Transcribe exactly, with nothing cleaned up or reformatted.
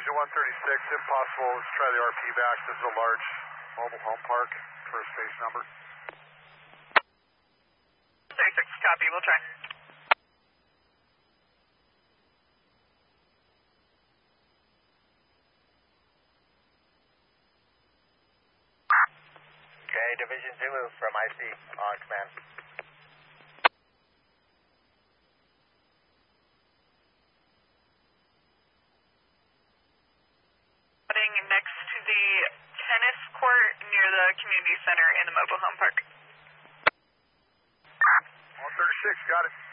Division one thirty-six, if possible, let's try the R P back. This is a large mobile home park, first base number. thirty-six, copy, we'll try. Okay, Division Zulu from I C on command. Next to the tennis court near the community center in the mobile home park. one thirty-six, got it.